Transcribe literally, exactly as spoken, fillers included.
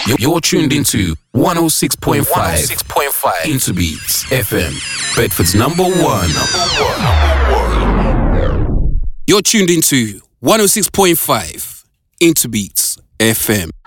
You're, you're tuned into one oh six point five Interbeats F M, Bedford's number one. Number one. Number one. You're tuned into one oh six point five Interbeats F M.